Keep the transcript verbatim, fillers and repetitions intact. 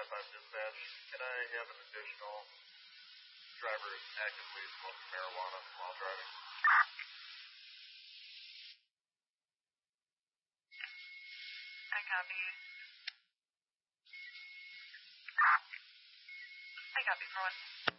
five five dispatch. Can I have an additional driver who's actively smoking marijuana while driving? I copy. I copy for one.